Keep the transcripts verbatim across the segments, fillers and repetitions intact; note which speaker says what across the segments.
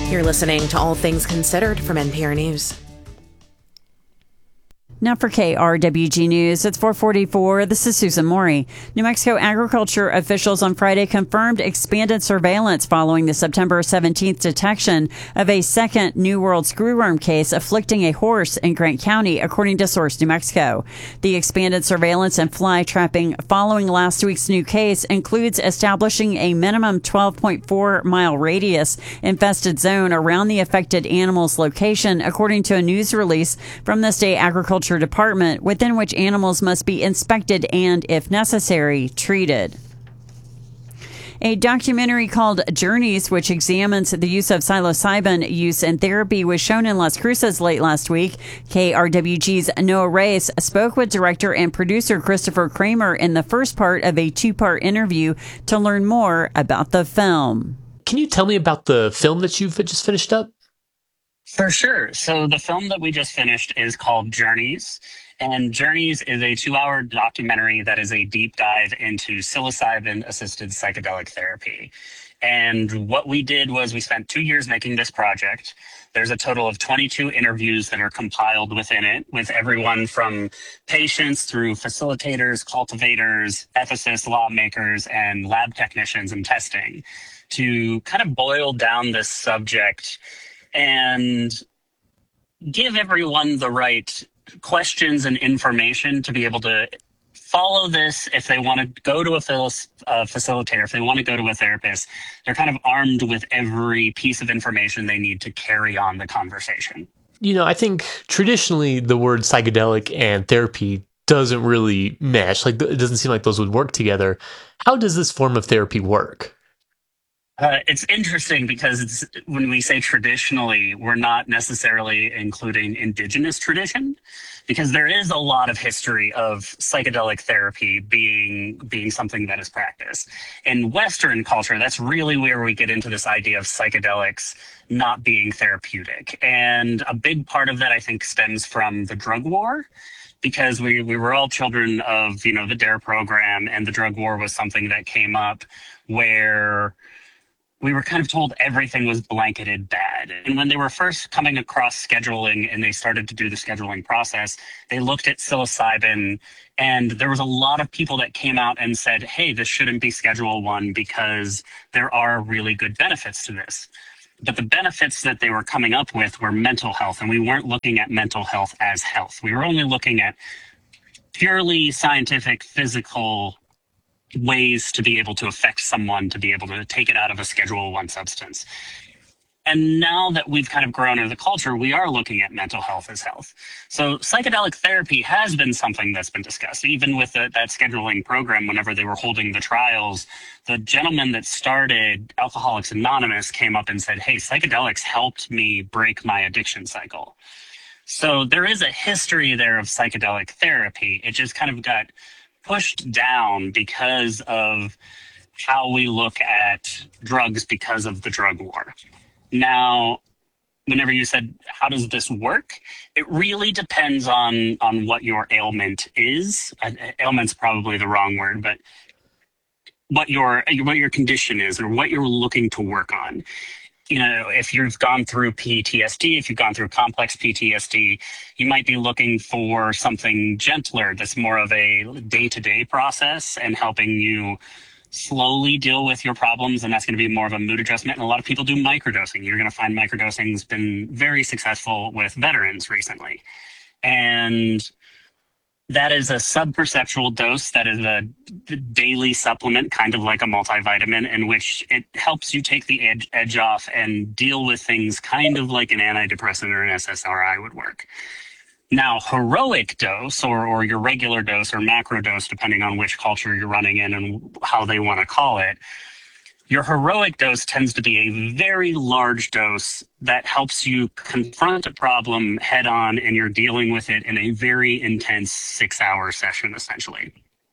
Speaker 1: You're listening to All Things Considered from N P R News.
Speaker 2: Now for K R W G News, it's four forty-four. This is Susan Maury. New Mexico agriculture officials on Friday confirmed expanded surveillance following the September seventeenth detection of a second New World screwworm case afflicting a horse in Grant County, according to Source New Mexico. The expanded surveillance and fly trapping following last week's new case includes establishing a minimum twelve point four mile radius infested zone around the affected animal's location, according to a news release from the state agriculture department, within which animals must be inspected and, if necessary, treated. A documentary called Journeys, which examines the use of psilocybin use in therapy, was shown in Las Cruces late last week. K R W G's Noah Reyes spoke with director and producer Christopher Kramer in the first part of a two-part interview to learn more about the film.
Speaker 3: Can you tell me about the film that you've just finished up?
Speaker 4: For sure. So the film that we just finished is called Journeys. And Journeys is a two-hour documentary that is a deep dive into psilocybin-assisted psychedelic therapy. And what we did was we spent two years making this project. There's a total of twenty-two interviews that are compiled within it, with everyone from patients through facilitators, cultivators, ethicists, lawmakers, and lab technicians and testing, to kind of boil down this subject and give everyone the right questions and information to be able to follow this. If they want to go to a phil- uh, facilitator, if they want to go to a therapist, they're kind of armed with every piece of information they need to carry on the conversation.
Speaker 3: You know, I think traditionally the word psychedelic and therapy doesn't really mesh. Like, it doesn't seem like those would work together. How does this form of therapy work?
Speaker 4: Uh, it's interesting because it's, when we say traditionally, we're not necessarily including indigenous tradition, because there is a lot of history of psychedelic therapy being being something that is practiced. In Western culture, that's really where we get into this idea of psychedelics not being therapeutic. And a big part of that, I think, stems from the drug war, because we, we were all children of, you know, the DARE program, and the drug war was something that came up where we were kind of told everything was blanketed bad. And when they were first coming across scheduling and they started to do the scheduling process, they looked at psilocybin, and there was a lot of people that came out and said, hey, this shouldn't be Schedule One because there are really good benefits to this. But the benefits that they were coming up with were mental health, and we weren't looking at mental health as health. We were only looking at purely scientific, physical ways to be able to affect someone, to be able to take it out of a Schedule One substance. And now that we've kind of grown into the culture, we are looking at mental health as health. So psychedelic therapy has been something that's been discussed. Even with the, that scheduling program, whenever they were holding the trials, the gentleman that started Alcoholics Anonymous came up and said, hey, psychedelics helped me break my addiction cycle. So there is a history there of psychedelic therapy. It just kind of got pushed down because of how we look at drugs because of the drug war. Now, whenever you said, how does this work? It really depends on, on what your ailment is. Uh, ailment's probably the wrong word, but what your, what your condition is or what you're looking to work on. You know, if you've gone through P T S D, if you've gone through complex P T S D, you might be looking for something gentler that's more of a day-to-day process and helping you slowly deal with your problems, and that's going to be more of a mood adjustment. And a lot of people do microdosing. You're going to find microdosing's been very successful with veterans recently. And that is a subperceptual dose. That is a daily supplement, kind of like a multivitamin, in which it helps you take the edge, edge off and deal with things kind of like an antidepressant or an S S R I would work. Now, heroic dose, or, or your regular dose or macro dose, depending on which culture you're running in and how they want to call it, your heroic dose tends to be a very large dose that helps you confront a problem head on, and you're dealing with it in a very intense six-hour session, essentially.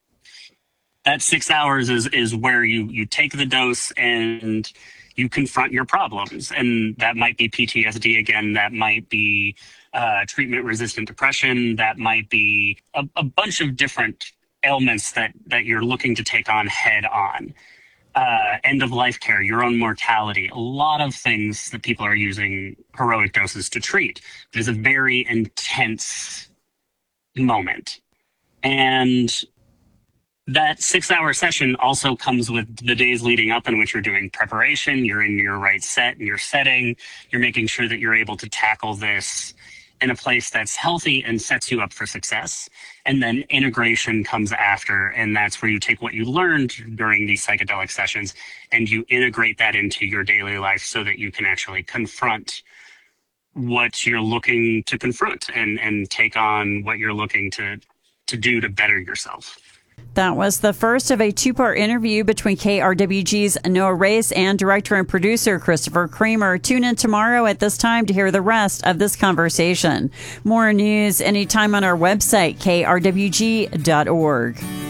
Speaker 4: That six hours is, is where you, you take the dose and you confront your problems. And that might be P T S D again, that might be uh, treatment-resistant depression, that might be a, a bunch of different ailments that, that you're looking to take on head on. uh, end of life care, your own mortality, a lot of things that people are using heroic doses to treat. It is a very intense moment. And that six hour session also comes with the days leading up in which you're doing preparation, you're in your right set and your setting, you're making sure that you're able to tackle this in a place that's healthy and sets you up for success. And then integration comes after, and that's where you take what you learned during these psychedelic sessions and you integrate that into your daily life so that you can actually confront what you're looking to confront and, and take on what you're looking to, to do to better yourself.
Speaker 2: That was the first of a two-part interview between K R W G's Noah Race and director and producer Christopher Kramer. Tune in tomorrow at this time to hear the rest of this conversation. More news anytime on our website, K R W G dot org.